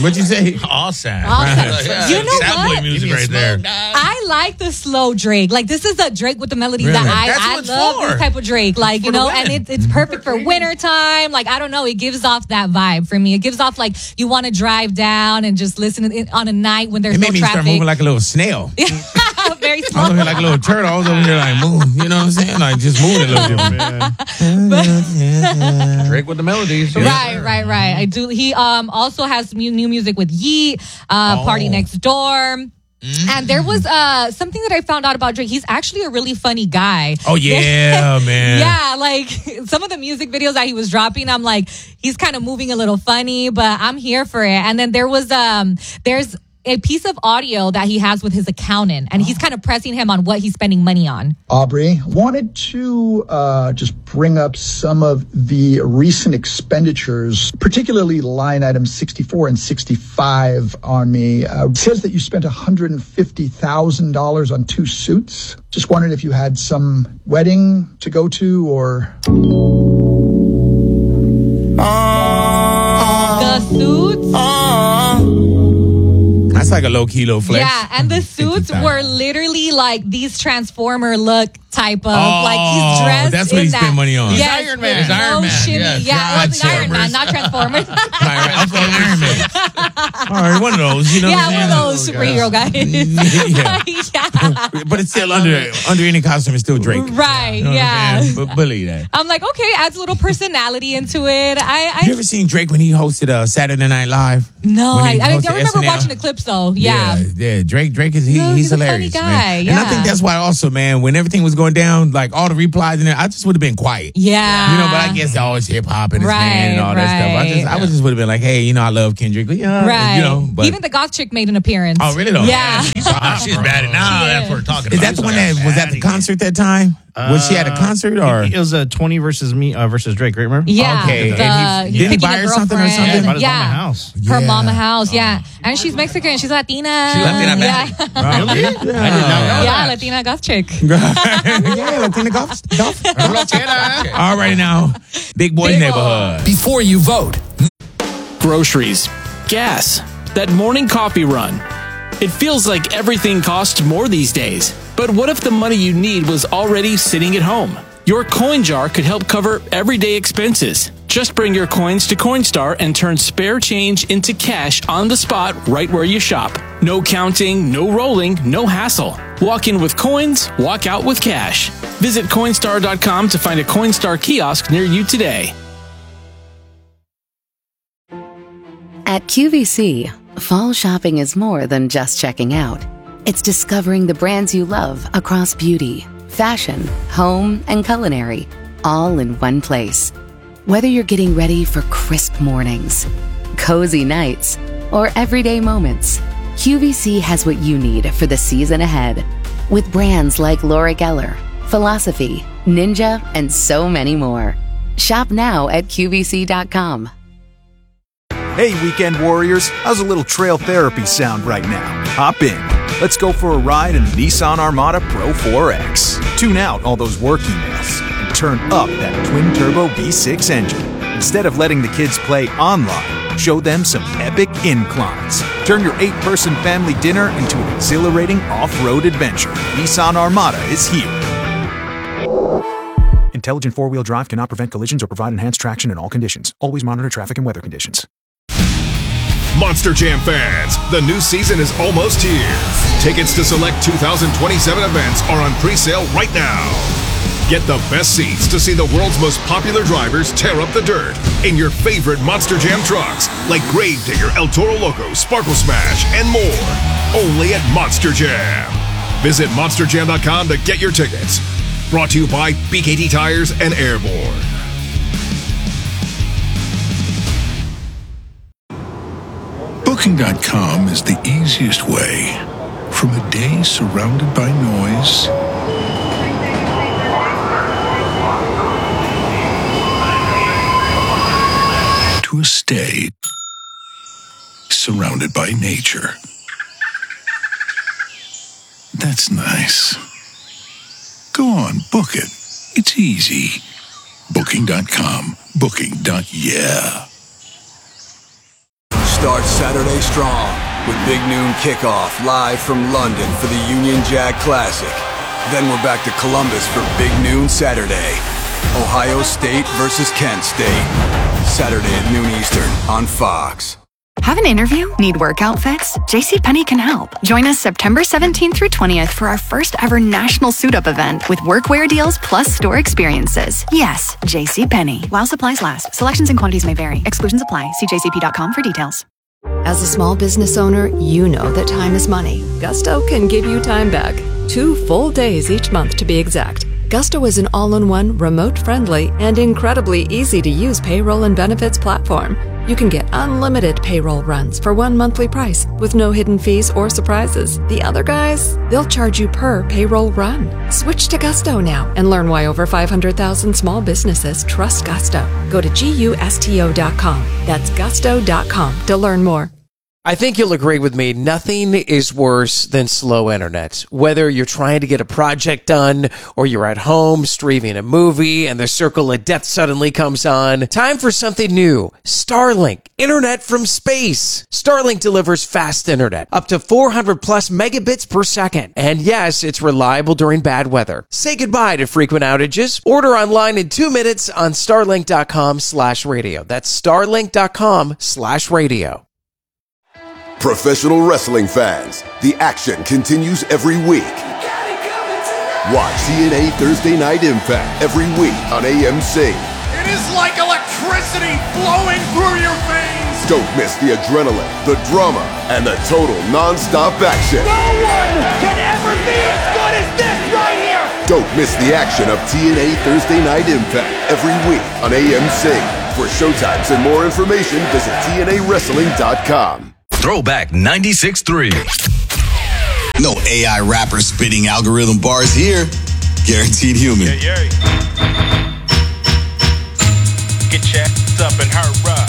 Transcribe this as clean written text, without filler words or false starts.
What'd you say? Awesome. Yeah. You know Sad what? boy music right there. I like the slow Drake. Like, this is the Drake with the melody Really? that I what it's love for. this type of Drake. Like, you for the know, women. and it's perfect for winter time. Like, I don't know. It gives off that vibe for me. It gives off, like, you want to drive down and just listen on a night when there's It no made me start traffic. moving like a little snail. Very I was small. over here like a little turtle. I was over here like moving. You know what I'm saying? Like just moving a little bit. Drake with the melodies. Right. I do. He also has new music with Yeet, Party Next Door. And there was something that I found out about Drake. He's actually a really funny guy. Oh yeah, man. Yeah, like some of the music videos that he was dropping, I'm like, he's kind of moving a little funny, but I'm here for it. And then there's a piece of audio that he has with his accountant, and he's kind of pressing him on what he's spending money on. Aubrey, wanted to just bring up some of the recent expenditures, particularly line items 64 and 65 on me. It says that you spent $150,000 on 2 suits. Just wondering if you had some wedding to go to or... The suits. That's like a low kilo flex. Yeah, and the suits 50,000. were literally like these Transformer look type of like he's dressed. That's what in he that. spent money on. Yes, He's Iron Man. with He's Iron no Man, shimmy. yes. Yeah, well, it's Iron Man, Transformers. not Transformers. Iron Man. All right, one of those. You know Yeah, what one I'm of those superhero guys. saying? But it's still under any costume. It's still Drake. Right, You know what yeah. I'm saying? But believe that. I'm like, okay, adds a little personality into it. You ever seen Drake when he hosted Saturday Night Live? No, When I he remember hosted SNL? watching the clips though. Yeah. Yeah. Drake is No, he's he's a funny hilarious, guy, man. And I yeah. think that's why also, man, when everything was going down, like all the replies in there, I just would have been quiet. Yeah. You know, but I guess it's hip hop and it's man and all that stuff. I just would have been like, hey, you know, I love Kendrick. Yeah, Right. You know, but even the goth chick made an appearance. oh, really though? Yeah. She's bad now. That's what we're talking about. Is that the one that was at the concert that time? Was she at a concert or? It was a 20 versus me versus Drake, right? Remember? Yeah. Okay. The, And he's didn't he picking buy a her something or girlfriend. something? Bought his Yeah. mama house. Her Yeah. mama house, yeah. And she's Mexican. She's Latina. She's Latina Yeah. Really? I did not know Yeah, that. Latina goth chick. Yeah, Latina golf. All right now, Big Boy Big Neighborhood. Before you vote, groceries, gas, that morning coffee run. It feels like everything costs more these days. But what if the money you need was already sitting at home? Your coin jar could help cover everyday expenses. Just bring your coins to Coinstar and turn spare change into cash on the spot right where you shop. No counting, no rolling, no hassle. Walk in with coins, walk out with cash. Visit Coinstar.com to find a Coinstar kiosk near you today. At QVC, fall shopping is more than just checking out. It's discovering the brands you love across beauty, fashion, home, and culinary, all in one place. Whether you're getting ready for crisp mornings, cozy nights, or everyday moments, QVC has what you need for the season ahead. With brands like Laura Geller, Philosophy, Ninja, and so many more. Shop now at QVC.com. Hey, weekend warriors, how's a little trail therapy sound right now? Hop in. Let's go for a ride in the Nissan Armada Pro 4X. Tune out all those work emails and turn up that twin-turbo V6 engine. Instead of letting the kids play online, show them some epic inclines. Turn your 8-person family dinner into an exhilarating off-road adventure. Nissan Armada is here. Intelligent four-wheel drive cannot prevent collisions or provide enhanced traction in all conditions. Always monitor traffic and weather conditions. Monster Jam fans, the new season is almost here. Tickets to select 2027 events are on pre-sale right now. Get the best seats to see the world's most popular drivers tear up the dirt in your favorite Monster Jam trucks, like Gravedigger, El Toro Loco, Sparkle Smash, and more. Only at Monster Jam. Visit monsterjam.com to get your tickets. Brought to you by BKT Tires and Airborne. Booking.com is the easiest way from a day surrounded by noise to a stay surrounded by nature. That's nice. Go on, book it. It's easy. Booking.com. Booking.yeah. starts Saturday strong with Big Noon Kickoff live from London for the Union Jack Classic. Then we're back to Columbus for Big Noon Saturday. Ohio State versus Kent State. Saturday at noon Eastern on Fox. Have an interview? Need work outfits? JCPenney can help. Join us September 17th through 20th for our first ever national suit-up event with workwear deals plus store experiences. Yes, JCPenney. While supplies last. Selections and quantities may vary. Exclusions apply. See jcp.com for details. As a small business owner, you know that time is money. Gusto can give you time back. 2 full days each month to be exact. Gusto is an all-in-one, remote-friendly, and incredibly easy-to-use payroll and benefits platform. You can get unlimited payroll runs for one monthly price with no hidden fees or surprises. The other guys, they'll charge you per payroll run. Switch to Gusto now and learn why over 500,000 small businesses trust Gusto. Go to GUSTO.com. That's gusto.com to learn more. I think you'll agree with me, nothing is worse than slow internet. Whether you're trying to get a project done or you're at home streaming a movie and the circle of death suddenly comes on, time for something new. Starlink, internet from space. Starlink delivers fast internet, up to 400 plus megabits per second. And yes, it's reliable during bad weather. Say goodbye to frequent outages. Order online in 2 minutes on starlink.com/radio. That's starlink.com/radio. Professional wrestling fans, the action continues every week. Watch TNA Thursday Night Impact every week on AMC. It is like electricity flowing through your veins. Don't miss the adrenaline, the drama, and the total non-stop action. No one can ever be as good as this right here. Don't miss the action of TNA Thursday Night Impact every week on AMC. For showtimes and more information, visit TNAWrestling.com. Throwback 96.3. No AI rapper spitting algorithm bars here. Guaranteed human. Get checked up and hurt up.